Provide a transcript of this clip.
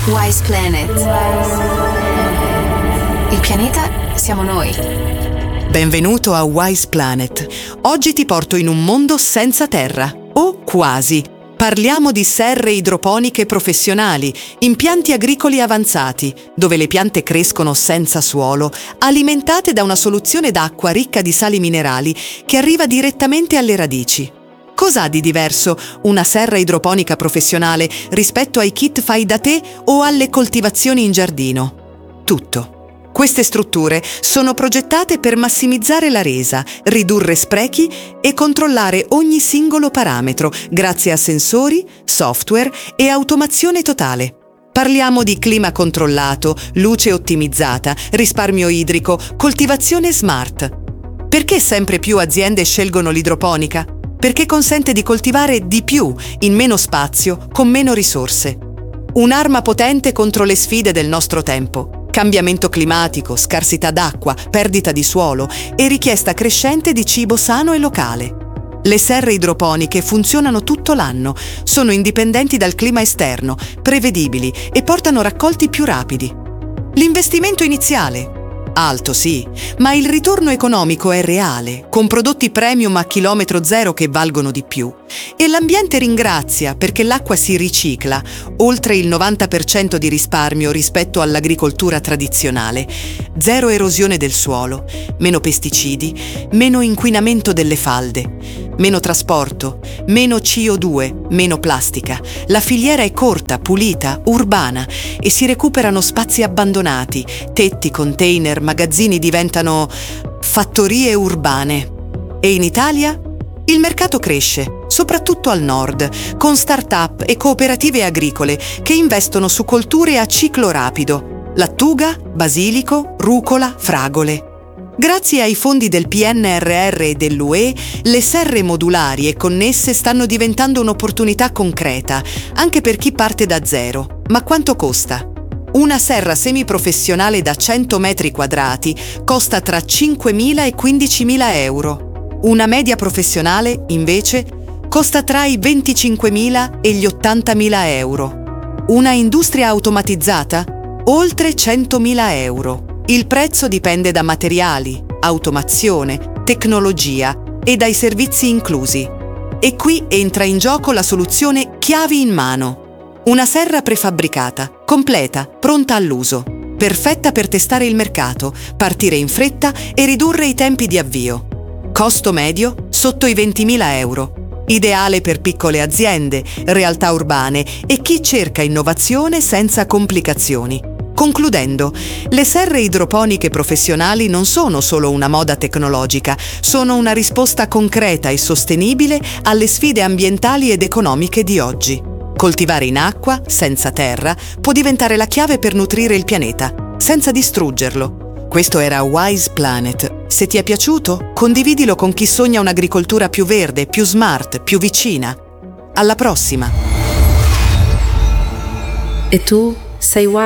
Wise Planet. Il pianeta siamo noi. Benvenuto a Wise Planet. Oggi ti porto in un mondo senza terra, o quasi. Parliamo di serre idroponiche professionali, impianti agricoli avanzati, dove le piante crescono senza suolo, alimentate da una soluzione d'acqua ricca di sali minerali che arriva direttamente alle radici. Cos'ha di diverso una serra idroponica professionale rispetto ai kit fai da te o alle coltivazioni in giardino? Tutto. Queste strutture sono progettate per massimizzare la resa, ridurre sprechi e controllare ogni singolo parametro grazie a sensori, software e automazione totale. Parliamo di clima controllato, luce ottimizzata, risparmio idrico, coltivazione smart. Perché sempre più aziende scelgono l'idroponica? Perché consente di coltivare di più, in meno spazio, con meno risorse. Un'arma potente contro le sfide del nostro tempo. Cambiamento climatico, scarsità d'acqua, perdita di suolo e richiesta crescente di cibo sano e locale. Le serre idroponiche funzionano tutto l'anno, sono indipendenti dal clima esterno, prevedibili e portano raccolti più rapidi. L'investimento iniziale? Alto sì, ma il ritorno economico è reale, con prodotti premium a chilometro zero che valgono di più. E l'ambiente ringrazia perché l'acqua si ricicla, oltre il 90% di risparmio rispetto all'agricoltura tradizionale. Zero erosione del suolo, meno pesticidi, meno inquinamento delle falde, meno trasporto, meno CO2, meno plastica. La filiera è corta, pulita, urbana e si recuperano spazi abbandonati, tetti, container, magazzini diventano fattorie urbane. E in Italia? Il mercato cresce, soprattutto al nord, con start-up e cooperative agricole che investono su colture a ciclo rapido: lattuga, basilico, rucola, fragole. Grazie ai fondi del PNRR e dell'UE, le serre modulari e connesse stanno diventando un'opportunità concreta, anche per chi parte da zero. Ma quanto costa? Una serra semiprofessionale da 100 metri quadrati costa tra 5.000 e 15.000 euro. Una media professionale, invece, costa tra i 25.000 e gli 80.000 euro. Una industria automatizzata? Oltre 100.000 euro. Il prezzo dipende da materiali, automazione, tecnologia e dai servizi inclusi. E qui entra in gioco la soluzione chiavi in mano. Una serra prefabbricata, completa, pronta all'uso, perfetta per testare il mercato, partire in fretta e ridurre i tempi di avvio. Costo medio sotto i 20.000 euro. Ideale per piccole aziende, realtà urbane e chi cerca innovazione senza complicazioni. Concludendo, le serre idroponiche professionali non sono solo una moda tecnologica, sono una risposta concreta e sostenibile alle sfide ambientali ed economiche di oggi. Coltivare in acqua, senza terra, può diventare la chiave per nutrire il pianeta, senza distruggerlo. Questo era Wise Planet. Se ti è piaciuto, condividilo con chi sogna un'agricoltura più verde, più smart, più vicina. Alla prossima! E tu sei Wise?